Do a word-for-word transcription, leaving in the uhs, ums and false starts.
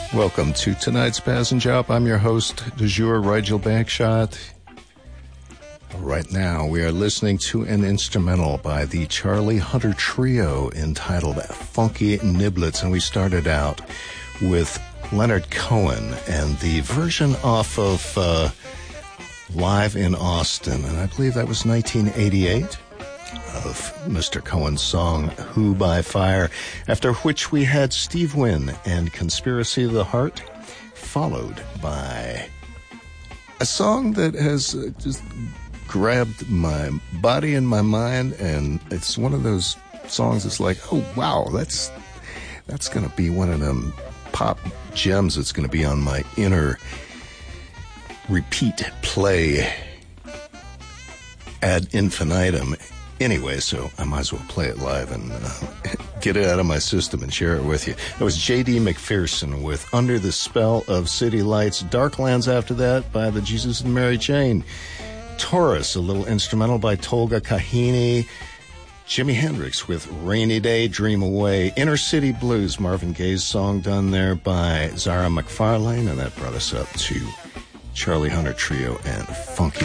Welcome to tonight's Paz and Job. I'm your host, du jour, Rigel Bagshot. Right now, we are listening to an instrumental by the Charlie Hunter Trio entitled Funky Niblets, and we started out with Leonard Cohen and the version off of uh, Live in Austin, and I believe that was nineteen eighty-eight, of Mister Cohen's song Who by Fire, after which we had Steve Wynn and Conspiracy of the Heart, followed by a song that has uh, just grabbed my body and my mind, and it's one of those songs that's like, oh wow, that's that's gonna be one of them pop gems that's gonna be on my inner repeat play ad infinitum. Anyway, so I might as well play it live and uh, get it out of my system and share it with you. That was J D McPherson with Under the Spell of City Lights. Darklands after that by the Jesus and Mary Chain. Taurus, a little instrumental by Tolga Kahini. Jimi Hendrix with Rainy Day, Dream Away. Inner City Blues, Marvin Gaye's song done there by Zara McFarlane. And that brought us up to Charlie Hunter Trio and Funky